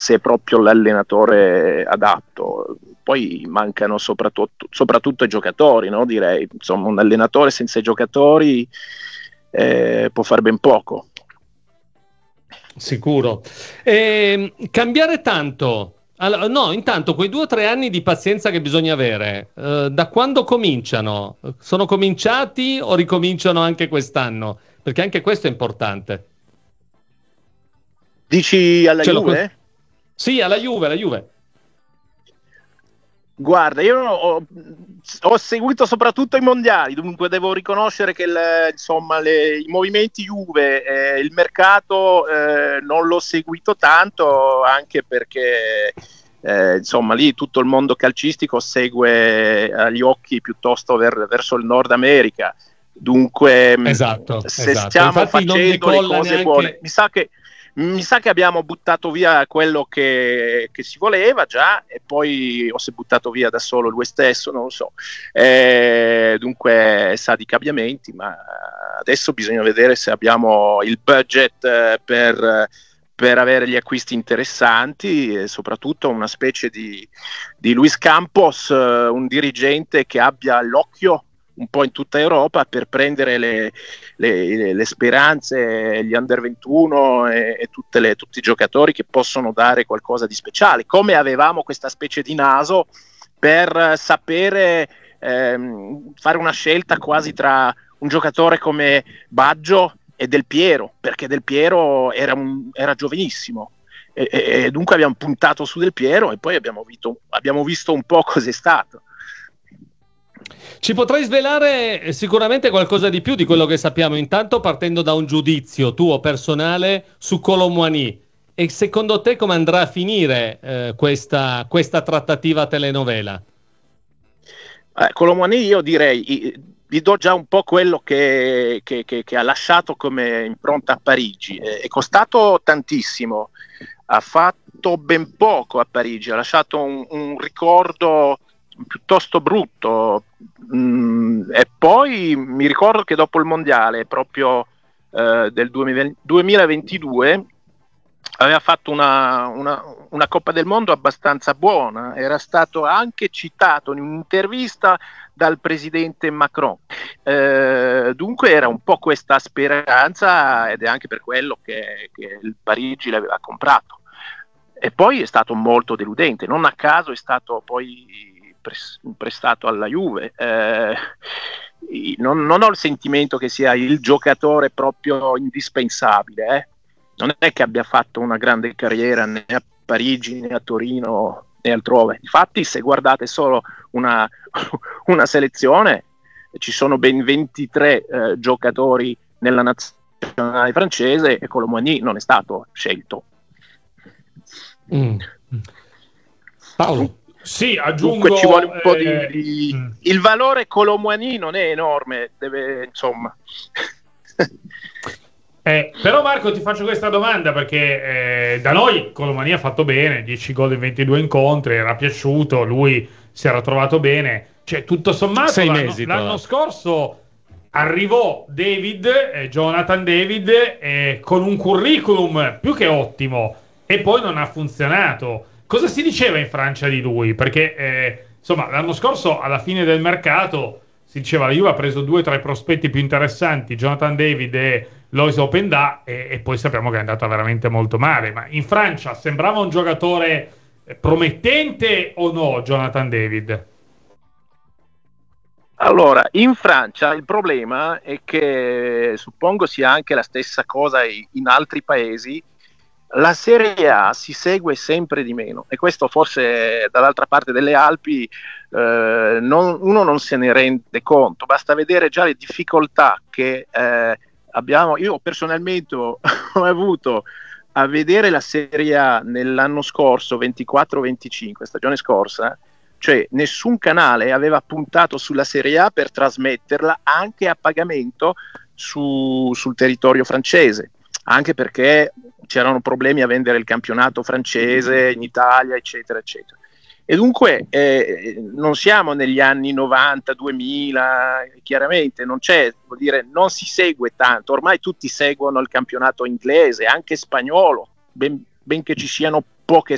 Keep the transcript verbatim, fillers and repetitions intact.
se è proprio l'allenatore adatto. Poi mancano soprattutto, soprattutto i giocatori, no? Direi, insomma, un allenatore senza i giocatori eh, può fare ben poco. Sicuro. E, cambiare tanto. Allora, no, intanto quei due o tre anni di pazienza che bisogna avere, eh, da quando cominciano? Sono cominciati o ricominciano anche quest'anno? Perché anche questo è importante. Dici alla Ce Juve? Lo... Sì, alla Juve, alla Juve. Guarda, io ho, ho seguito soprattutto i mondiali, dunque devo riconoscere che il, insomma, le, i movimenti Juve, eh, il mercato eh, non l'ho seguito tanto, anche perché eh, insomma lì tutto il mondo calcistico segue agli occhi piuttosto ver, verso il Nord America. Dunque, esatto, se esatto. stiamo Infatti facendo le cose neanche... buone, mi sa che Mi sa che abbiamo buttato via quello che, che si voleva già, e poi o si è buttato via da solo lui stesso, non lo so. Eh, dunque sa di cambiamenti, ma adesso bisogna vedere se abbiamo il budget per, per avere gli acquisti interessanti, e soprattutto una specie di, di Luis Campos, un dirigente che abbia l'occhio un po' in tutta Europa per prendere le, le, le speranze, gli under ventuno e, e tutte le, tutti i giocatori che possono dare qualcosa di speciale, come avevamo questa specie di naso per sapere ehm, fare una scelta quasi tra un giocatore come Baggio e Del Piero, perché Del Piero era, un, era giovanissimo. E, e, e dunque abbiamo puntato su Del Piero, e poi abbiamo visto, abbiamo visto un po' cos'è stato. Ci potrai svelare sicuramente qualcosa di più di quello che sappiamo, intanto partendo da un giudizio tuo personale su Kolo Muani, e secondo te come andrà a finire eh, questa, questa trattativa telenovela? Eh, Kolo Muani, io direi, vi do già un po' quello che, che, che, che ha lasciato come impronta a Parigi. Eh, è costato tantissimo, ha fatto ben poco a Parigi, ha lasciato un, un ricordo piuttosto brutto, mm, e poi mi ricordo che dopo il mondiale proprio eh, del duemilaventidue aveva fatto una, una, una Coppa del Mondo abbastanza buona, era stato anche citato in un'intervista dal presidente Macron, eh, dunque era un po' questa speranza, ed è anche per quello che, che il Parigi l'aveva comprato. E poi è stato molto deludente, non a caso è stato poi prestato alla Juve. Eh, non, non ho il sentimento che sia il giocatore proprio indispensabile, eh. Non è che abbia fatto una grande carriera né a Parigi né a Torino né altrove. Infatti, se guardate solo una, una selezione, ci sono ben ventitré eh, giocatori nella nazionale francese, e Kolo Muani non è stato scelto. Mm. Paolo? Sì, aggiungo... Dunque ci vuole un po' eh, di... di... mm. Il valore Kolo Muani non è enorme, deve, insomma... Eh, però Marco, ti faccio questa domanda perché eh, da noi Kolo Muani ha fatto bene, dieci gol in ventidue incontri, era piaciuto, lui si era trovato bene, cioè tutto sommato Sei l'anno, mesi, l'anno scorso arrivò David, eh, Jonathan David, eh, con un curriculum più che ottimo, e poi non ha funzionato. Cosa si diceva in Francia di lui? Perché eh, insomma l'anno scorso alla fine del mercato si diceva la Juve ha preso due tra i prospetti più interessanti, Jonathan David e Lois Openda, e, e poi sappiamo che è andata veramente molto male. Ma in Francia sembrava un giocatore promettente o no Jonathan David? Allora, in Francia il problema è che, suppongo sia anche la stessa cosa in altri paesi, la Serie A si segue sempre di meno, e questo forse dall'altra parte delle Alpi eh, non, uno non se ne rende conto. Basta vedere già le difficoltà che eh, abbiamo. Io personalmente ho avuto a vedere la Serie A nell'anno scorso, ventiquattro venticinque, stagione scorsa, cioè nessun canale aveva puntato sulla Serie A per trasmetterla anche a pagamento su, sul territorio francese, anche perché c'erano problemi a vendere il campionato francese in Italia, eccetera, eccetera. E dunque eh, non siamo negli anni novanta, duemila, chiaramente non c'è, vuol dire, non si segue tanto, ormai tutti seguono il campionato inglese, anche spagnolo, ben, benché ci siano poche